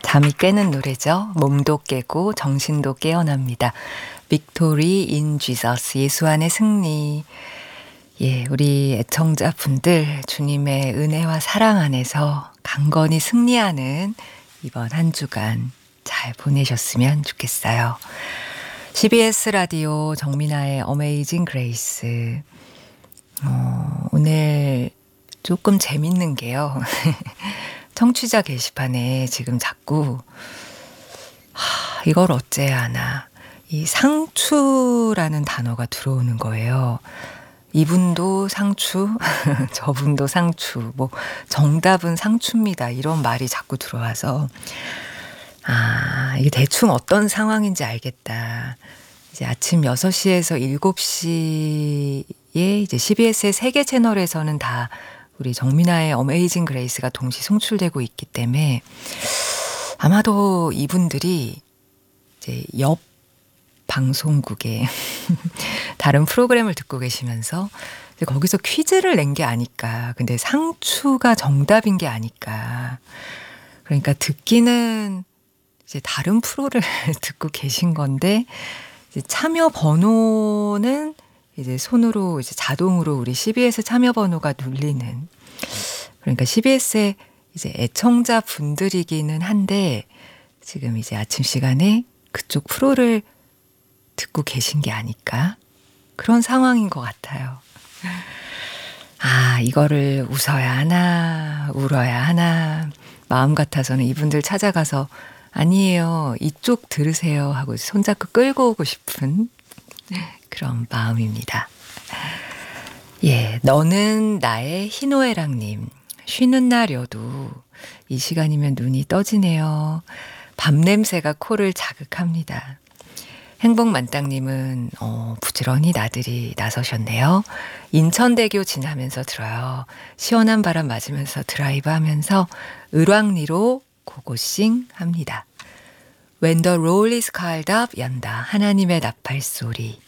잠이 깨는 노래죠. 몸도 깨고 정신도 깨어납니다. Victory in Jesus, 예수 안의 승리. 예, 우리 애청자분들 주님의 은혜와 사랑 안에서 강건히 승리하는 이번 한 주간 잘 보내셨으면 좋겠어요. CBS 라디오 정민아의 어메이징 그레이스. 오늘 조금 재밌는 게요. 청취자 게시판에 지금 자꾸 이걸 어째야 하나, 이 상추라는 단어가 들어오는 거예요. 이분도 상추, 저분도 상추, 뭐 정답은 상추입니다, 이런 말이 자꾸 들어와서 이게 대충 어떤 상황인지 알겠다. 이제 아침 6시에서 7시에 이제 CBS의 3개 채널에서는 다 우리 정민아의 어메이징 그레이스가 동시 송출되고 있기 때문에 아마도 이분들이 이제 옆 방송국에 다른 프로그램을 듣고 계시면서 거기서 퀴즈를 낸 게 아닐까. 근데 상추가 정답인 게 아닐까. 그러니까 듣기는 이제 다른 프로를 듣고 계신 건데 이제 참여 번호는 이제 손으로 이제 자동으로 우리 CBS 참여 번호가 눌리는, 그러니까 CBS의 이제 애청자 분들이기는 한데 지금 이제 아침 시간에 그쪽 프로를 듣고 계신 게 아닐까, 그런 상황인 것 같아요. 이거를 웃어야 하나 울어야 하나 마음 같아서는 이분들 찾아가서 아니에요, 이쪽 들으세요 하고 손잡고 끌고 오고 싶은 그런 마음입니다. 예, 너는 나의 희노애락님. 쉬는 날여도 이 시간이면 눈이 떠지네요. 밤 냄새가 코를 자극합니다. 행복만땅님은 부지런히 나들이 나서셨네요. 인천대교 지나면서 들어요. 시원한 바람 맞으면서 드라이브 하면서 을왕리로 고고싱 합니다. When the roll is called up, 연다. 하나님의 나팔 소리.